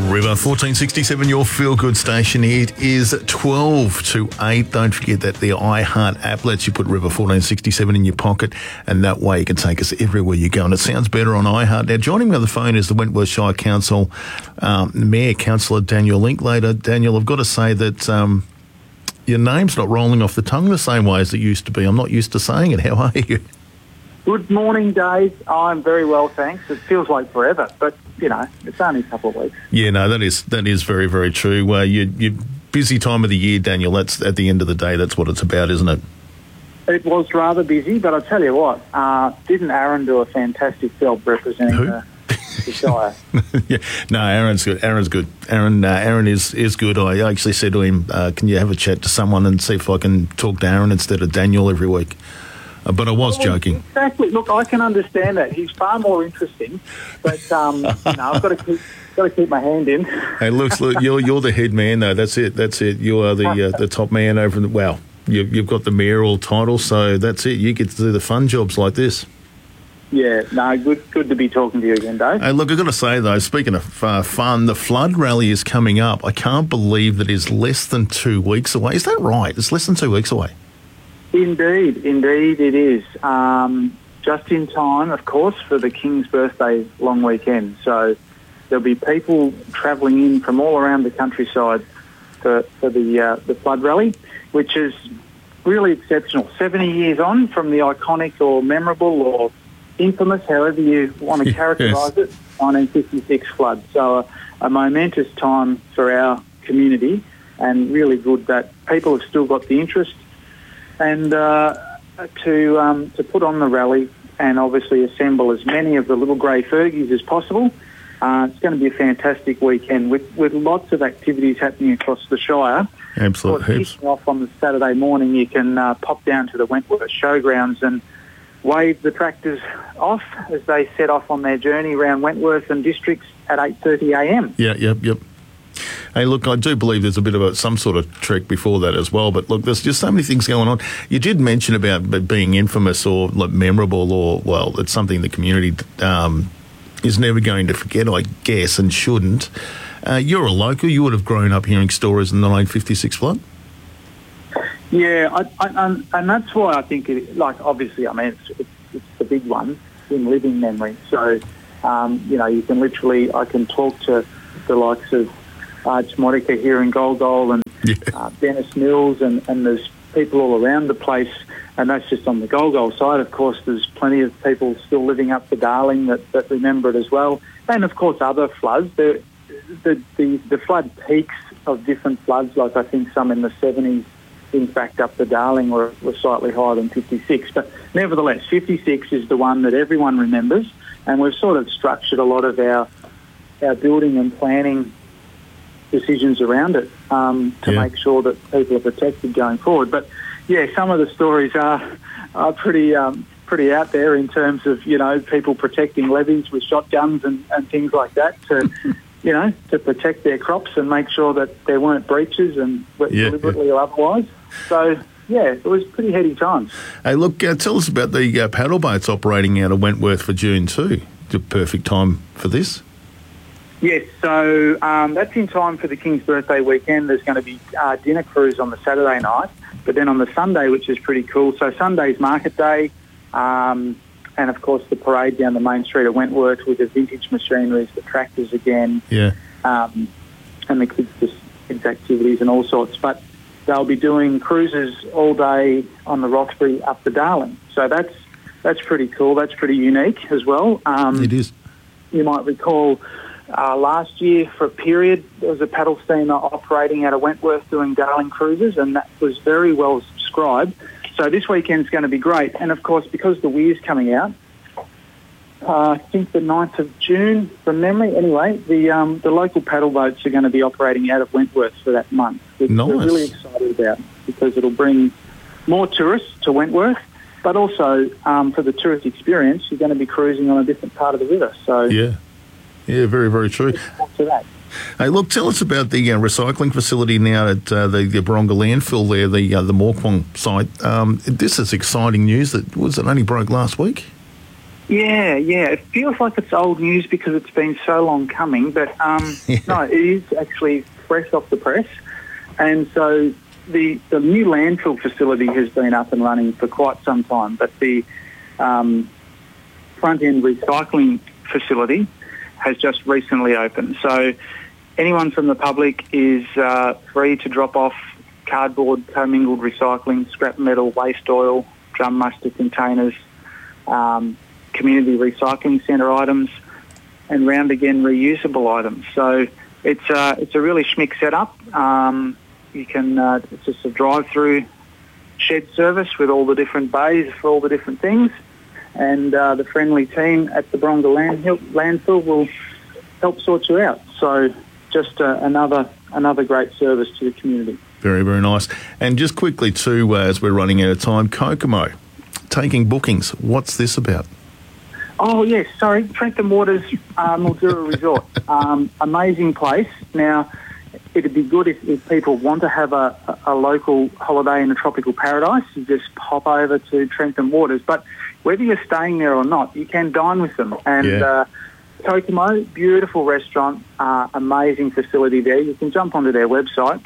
River 1467, your feel-good station. It is 12 to 8. Don't forget that the iHeart app lets you put River 1467 in your pocket, and that way you can take us everywhere you go. And it sounds better on iHeart. Now, joining me on the phone is the Wentworth Shire Council Mayor, Councillor Daniel Linklater. Daniel, I've got to say that your name's not rolling off the tongue the same way as it used to be. I'm not used to saying it. How are you? Good morning, Dave. I'm very well, thanks. It feels like forever, but, you know, it's only a couple of weeks. Yeah, no, that is very, very true. You're busy time of the year, Daniel. That's at the end of the day, that's what it's about, isn't it? It was rather busy, but I'll tell you what, didn't Aaron do a fantastic job representing the Shire? Yeah, no, Aaron's good. Aaron is good. I actually said to him, can you have a chat to someone and see if I can talk to Aaron instead of Daniel every week? But I was joking. Exactly. Look, I can understand that. He's far more interesting, but I've got to keep my hand in. Hey, look, you're the head man, though. That's it. You are the top man over in the. Wow, you've got the mayoral title, so that's it. You get to do the fun jobs like this. Yeah, no, good to be talking to you again, Dave. Hey, look, I've got to say, though, speaking of fun, the flood rally is coming up. I can't believe that it's less than 2 weeks away. Is that right? It's less than 2 weeks away. Indeed it is. Just in time, of course, for the King's birthday long weekend. So there'll be people travelling in from all around the countryside for the flood rally, which is really exceptional. 70 years on from the iconic or memorable or infamous, however you want to characterise it, 1956 flood. So a momentous time for our community, and really good that people have still got the interest and to put on the rally and obviously assemble as many of the little grey Fergies as possible. It's going to be a fantastic weekend with lots of activities happening across the Shire. Absolutely. Off on the Saturday morning, you can pop down to the Wentworth Showgrounds and wave the tractors off as they set off on their journey around Wentworth and districts at 8:30am. Yep. Hey, look, I do believe there's a bit of some sort of trick before that as well. But look, there's just so many things going on. You did mention about being infamous or like memorable, or well, it's something the community is never going to forget, I guess, and shouldn't. You're a local. You would have grown up hearing stories in the 1956 flood. Yeah, and that's why I think obviously, I mean, it's the big one in living memory. So, you can literally, I can talk to the likes of Arch Monica here in Golgol and Dennis Mills, and there's people all around the place, and that's just on the Golgol side. Of course, there's plenty of people still living up the Darling that remember it as well, and of course other floods. The flood peaks of different floods, like I think some in the 70s, in fact, up the Darling were slightly higher than 56. But nevertheless, 56 is the one that everyone remembers, and we've sort of structured a lot of our building and planning decisions around it to make sure that people are protected going forward. But yeah, some of the stories are pretty out there in terms of people protecting levees with shotguns and things like that to protect their crops and make sure that there weren't breaches and deliberately or otherwise. So yeah, it was pretty heady times. Hey, look, tell us about the paddle boats operating out of Wentworth for June 2. The perfect time for this. Yes, so that's in time for the King's birthday weekend. There's going to be dinner cruise on the Saturday night, but then on the Sunday, which is pretty cool. So Sunday's market day, and of course the parade down the main street of Wentworth with the vintage machineries, the tractors again, and the kids activities and all sorts. But they'll be doing cruises all day on the Roxbury up the Darling. So that's pretty cool. That's pretty unique as well. It is. You might recall last year for a period there was a paddle steamer operating out of Wentworth doing Darling cruises, and that was very well subscribed. So this weekend's going to be great. And of course, because the Weir's coming out, I think the 9th of June, from memory anyway, the local paddle boats are going to be operating out of Wentworth for that month, which we're really excited about because it'll bring more tourists to Wentworth, but also for the tourist experience, you're going to be cruising on a different part of the river. So yeah, very, very true. To that. Hey, look, tell us about the recycling facility now at the Baronga landfill there, the Morquong site. This is exciting news. Was it only broke last week? Yeah. It feels like it's old news because it's been so long coming, but no, it is actually fresh off the press. And so the new landfill facility has been up and running for quite some time, but the front-end recycling facility has just recently opened. So anyone from the public is free to drop off cardboard, commingled recycling, scrap metal, waste oil, drum muster containers, community recycling centre items, and round again reusable items. So it's a really schmick setup. You can it's just a drive-through shed service with all the different bays for all the different things, and the friendly team at the Bronga landfill will help sort you out. So just another great service to the community. Very, very nice. And just quickly too, as we're running out of time, Kokomo, taking bookings. What's this about? Oh, yes, sorry. Trentham Waters Mildura Resort. Amazing place. Now, it'd be good if people want to have a local holiday in a tropical paradise, you just pop over to Trentham Waters. But whether you're staying there or not, you can dine with them. And Kokomo, beautiful restaurant, amazing facility there. You can jump onto their website,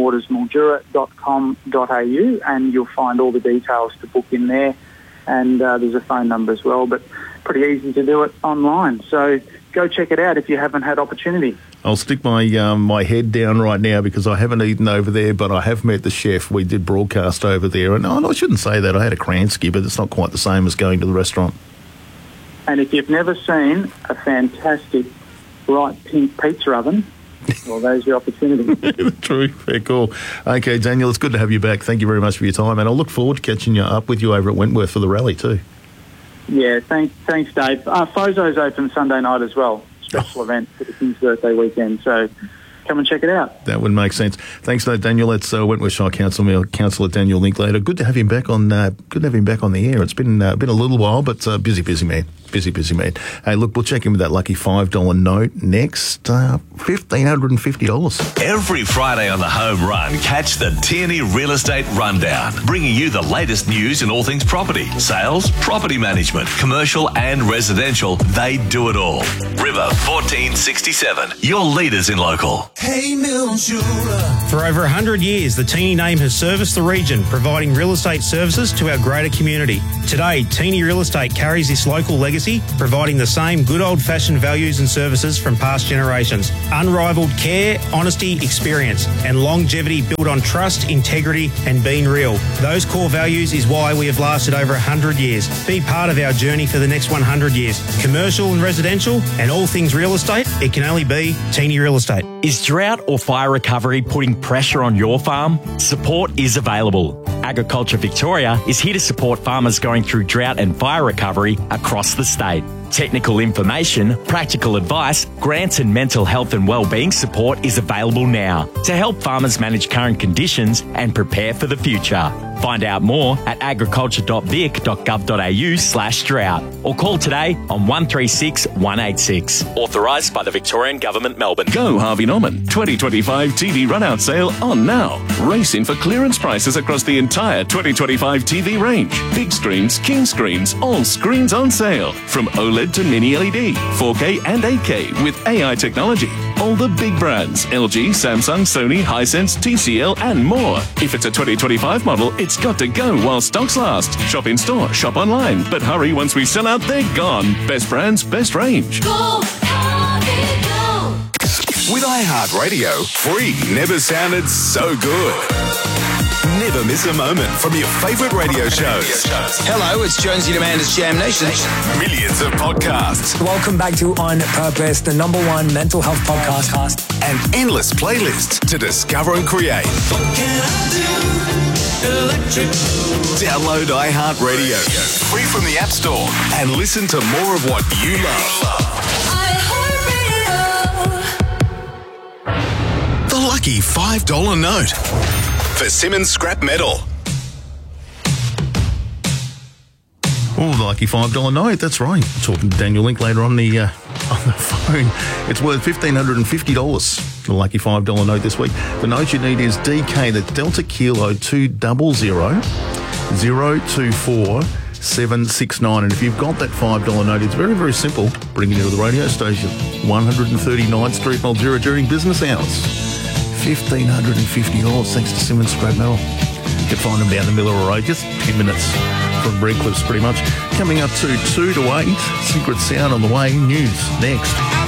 trenthamwatersmildura.com.au, and you'll find all the details to book in there. And there's a phone number as well, but pretty easy to do it online. So go check it out if you haven't had opportunity. I'll stick my my head down right now because I haven't eaten over there, but I have met the chef. We did broadcast over there, and I shouldn't say that. I had a Kransky, but it's not quite the same as going to the restaurant. And if you've never seen a fantastic bright pink pizza oven, well, there's your opportunity. True, very cool. Okay, Daniel, it's good to have you back. Thank you very much for your time, and I'll look forward to catching you up with you over at Wentworth for the rally too. Yeah, thanks, Dave. Fozo's open Sunday night as well. Special event for the King's birthday weekend. So come and check it out. That would make sense. Thanks, Daniel. That's Wentworth Shire Councillor Daniel Linklater. Good to have him back on. Good to have him back on the air. It's been a little while, but busy man. Busy man. Hey, look, we'll check in with that lucky $5 note next. $1,550. Every Friday on the Home Run, catch the Tierney Real Estate Rundown, bringing you the latest news in all things property, sales, property management, commercial and residential. They do it all. River 1467, your leaders in local. Hey, Mildura. For over 100 years, the Tierney name has serviced the region, providing real estate services to our greater community. Today, Tierney Real Estate carries this local legacy, providing the same good old-fashioned values and services from past generations. Unrivaled care, honesty, experience, and longevity built on trust, integrity, and being real. Those core values is why we have lasted over 100 years. Be part of our journey for the next 100 years. Commercial and residential, and all things real estate, it can only be Tierney Real Estate. Is drought or fire recovery putting pressure on your farm? Support is available. Agriculture Victoria is here to support farmers going through drought and fire recovery across the state. Technical information, practical advice, grants and mental health and wellbeing support is available now to help farmers manage current conditions and prepare for the future. Find out more at agriculture.vic.gov.au/drought or call today on 136 186. Authorised by the Victorian Government, Melbourne. Go Harvey Norman 2025 TV run-out sale on now. Race in for clearance prices across the entire 2025 TV range. Big screens, king screens, all screens on sale. From OLED to mini LED, 4K and 8K with AI technology. All the big brands, LG, Samsung, Sony, Hisense, TCL and more. If it's a 2025 model, it's got to go while stocks last. Shop in store, shop online. But hurry, once we sell out, they're gone. Best brands, best range. Go, Harvey, go. With iHeartRadio, free never sounded so good. Never miss a moment from your favourite radio shows. Hello, it's Jonesy Amanda's Jam Nation. Millions of podcasts. Welcome back to On Purpose, the #1 mental health podcast. And endless playlists to discover and create. What can I do? Electric. Download iHeartRadio, free from the App Store, and listen to more of what you love. iHeartRadio. The lucky $5 note. For Simmons Scrap Metal. Oh, the lucky $5 note. That's right. Talking to Daniel Linklater on the phone. It's worth $1,550. The lucky $5 note this week. The note you need is DK, the Delta Kilo 200 024 769. And if you've got that $5 note, it's very, very simple. Bring it into the radio station. 139th Street, Mildura during business hours. $1,550 thanks to Simmons Scrap Metal. You can find them down the Miller Road, just 10 minutes from Redcliffs pretty much. Coming up to 2 to 8, Secret Sound on the way. News next.